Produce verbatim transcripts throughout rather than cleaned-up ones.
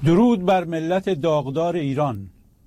درود بر ملت داغدار ایران.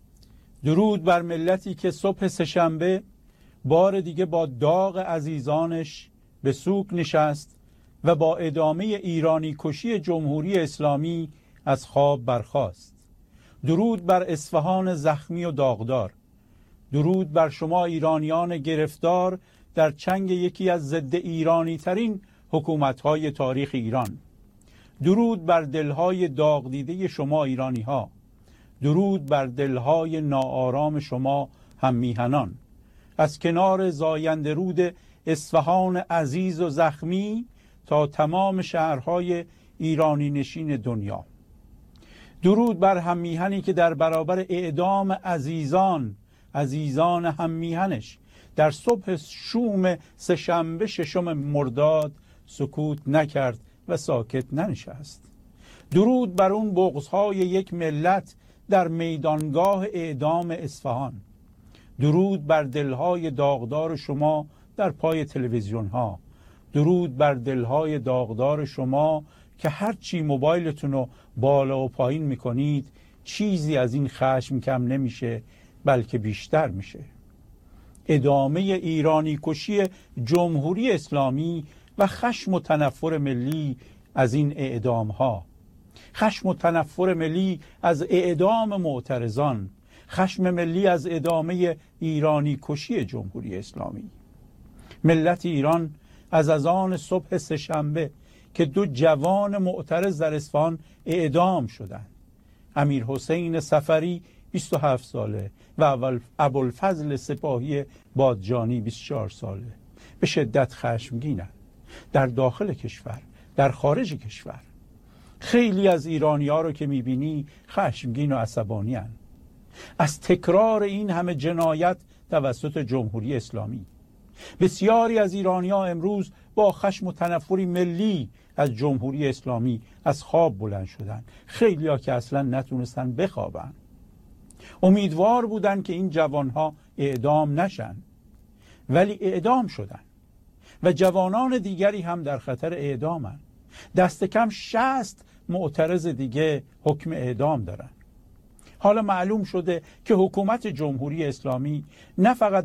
درود بر ملتی که صبح سه‌شنبه بار دیگه با داغ عزیزانش به سوگ نشست و با ادامه ایرانی کشی جمهوری اسلامی از خواب برخاست. درود بر اصفهان زخمی و داغدار. درود بر شما ایرانیان گرفتار در چنگ یکی از ضد ایرانی ترین حکومت‌های تاریخ ایران. درود بر دلهای داغ دیده شما ایرانی ها. درود بر دلهای ناآرام شما هم میهنان. از کنار زاینده رود اصفهان عزیز و زخمی تا تمام شهرهای ایرانی نشین دنیا. درود بر هم میهنی که در برابر اعدام عزیزان عزیزان هم میهنش در صبح شوم سه‌شنبه ششم مرداد سکوت نکرد و ساکت ننشست. درود بر اون بغض‌های یک ملت در میدانگاه اعدام اصفهان. درود بر دلهای داغدار شما در پای تلویزیون ها. درود بر دلهای داغدار شما که هرچی موبایلتون رو بالا و پایین میکنید چیزی از این خشم کم نمیشه، بلکه بیشتر میشه. ادامه ایرانی کشی جمهوری اسلامی و خشم و تنفر ملی از این اعدام ها. خشم و تنفر ملی از اعدام معترضان. خشم ملی از ادامه ایرانی کشی جمهوری اسلامی. ملت ایران از اذان صبح سه‌شنبه که دو جوان معترض در اصفهان اعدام شدند، امیر حسین صفری بیست و هفت ساله و ابوالفضل سپاهی بادجانی بیست و چهار ساله، به شدت خشمگینند. در داخل کشور، در خارج کشور، خیلی از ایرانی ها رو که میبینی خشمگین و عصبانی هستند از تکرار این همه جنایت توسط جمهوری اسلامی. بسیاری از ایرانی ها امروز با خشم و تنفری ملی از جمهوری اسلامی از خواب بلند شدن. خیلی ها که اصلا نتونستن بخوابن. امیدوار بودن که این جوان ها اعدام نشن، ولی اعدام شدن و جوانان دیگری هم در خطر اعدامن. دست کم شصت معترض دیگه حکم اعدام دارن. حالا معلوم شده که حکومت جمهوری اسلامی نه فقط